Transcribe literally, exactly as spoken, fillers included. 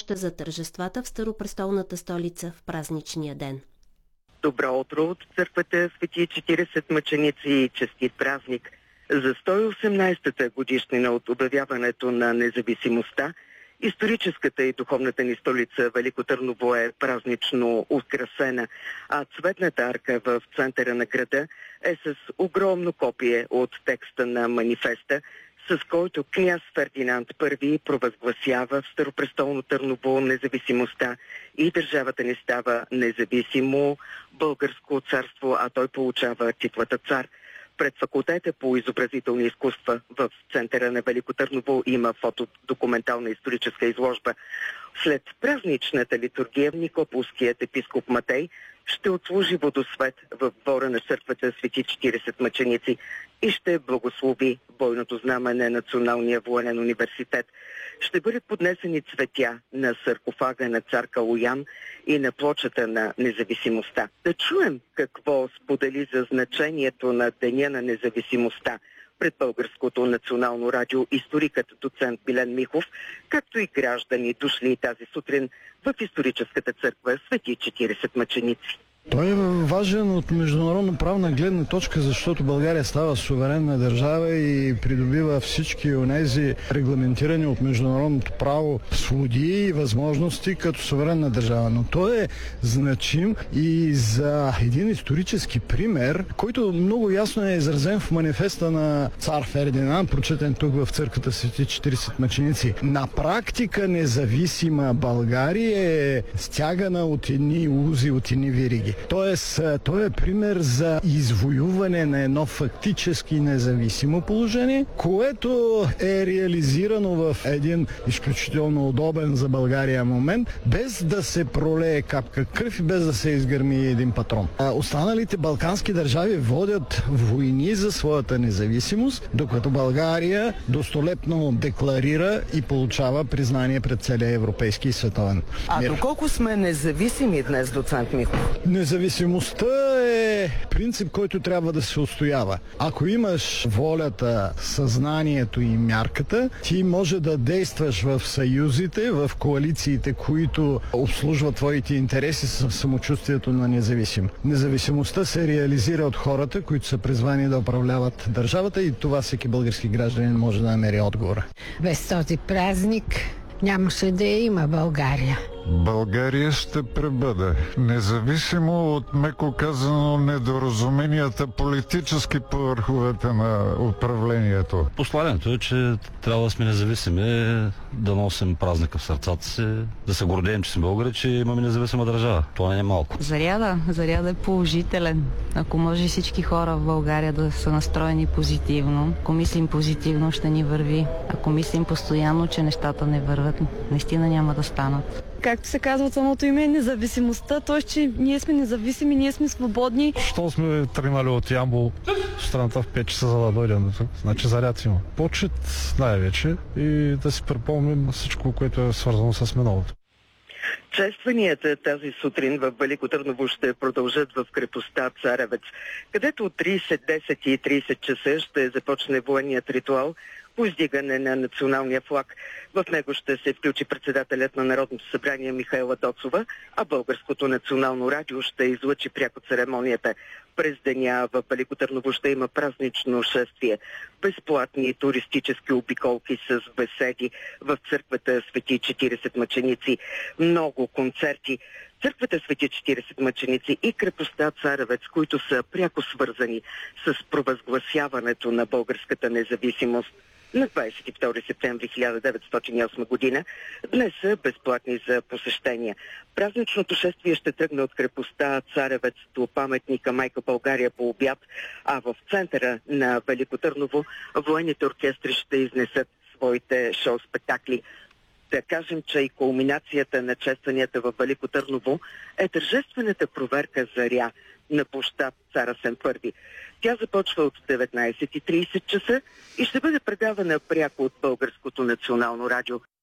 разплаща за тържествата в Старопрестолната столица в празничния ден. Добро утро от църквата Свети четиридесет мъченици и честит празник. За сто и осемнадесетата годишнина от обявяването на независимостта, историческата и духовната ни столица Велико Търново е празнично украсена, а цветната арка в центъра на града е с огромно копие от текста на манифеста, с който княз Фердинанд Първи провъзгласява в Старопрестолно Търново независимостта и държавата ни става независимо българско царство, а той получава титлата цар. Пред факултета по изобразителни изкуства в центъра на Велико Търново има фотодокументална историческа изложба. След празничната литургия Никополският епископ Матей ще отслужи водосвет в двора на църквата Свети четиридесет мъченици и ще благослови бойното знаме на Националния военен университет. Ще бъдат поднесени цветя на саркофага на цар Калоян и на плочата на независимостта. Да чуем какво сподели за значението на Деня на независимостта пред Българското национално радио историкът доцент Милен Михов, както и граждани дошли тази сутрин в историческата църква Свети четиридесет мъченици. Той е важен от международно правна гледна точка, защото България става суверенна държава и придобива всички онези регламентирани от международното право свободи и възможности като суверенна държава. Но той е значим и за един исторически пример, който много ясно е изразен в манифеста на цар Фердинанд, прочетен тук в църквата Свети четиридесет мъченици. На практика независима България е стягана от едни узи, от едни вериги. Тоест, той е пример за извоюване на едно фактически независимо положение, което е реализирано в един изключително удобен за България момент, без да се пролее капка кръв и без да се изгърми един патрон. А останалите балкански държави водят войни за своята независимост, докато България достолепно декларира и получава признание пред целия европейски и световен А мир. доколко сме независими днес, доцент Михов? Независимостта е принцип, който трябва да се устоява. Ако имаш волята, съзнанието и мярката, ти може да действаш в съюзите, в коалициите, които обслужват твоите интереси с самочувствието на независим. Независимостта се реализира от хората, които са призвани да управляват държавата и това всеки български гражданин може да намери отговора. Без този празник нямаше да я има България. България ще пребъде, независимо от, меко казано, недоразуменията политически по върховете на управлението. Посланието е, че трябва да сме независими, да носим празника в сърцата си, да се гордеем, че сме българи, че имаме независима държава. Това не е малко. Заряда, заряда е положителен. Ако може всички хора в България да са настроени позитивно, ако мислим позитивно, ще ни върви. Ако мислим постоянно, че нещата не върват, наистина няма да станат. Както се казва от самото име, независимостта, т.е. че ние сме независими, ние сме свободни. Що сме тръгнали от Ямбол страната в пет часа, за да дойдем? Значи заряд има. Почет най-вече и да си припомним всичко, което е свързано с миналото. Честванията тази сутрин в Велико Търново ще продължат в крепостта Царевец, където от тридесет десет и тридесет часа ще започне военният ритуал по издигане на националния флаг. В него ще се включи председателят на Народното събрание Михаела Доцова, а Българското национално радио ще излъчи пряко церемонията. През деня в Велико Търново ще има празнично шествие, безплатни туристически обиколки с беседи в църквата Свети четиридесет мъченици, много концерти. Църквата Свети четиридесет мъченици и крепостта Царевец, които са пряко свързани с провъзгласяването на българската независимост на двадесет и втори септември хиляда деветстотин и осма година, днес са безплатни за посещения. Празничното шествие ще тръгне от крепостта Царевец до паметника Майка България по обяд, а в центъра на Велико Търново военните оркестри ще изнесат своите шоу-спектакли. Да кажем, че и кулминацията на честванията в Велико Търново е тържествената проверка заря на площад Цар Асен Първи. Тя започва от деветнадесет и тридесет часа и ще бъде предавана пряко от Българското национално радио.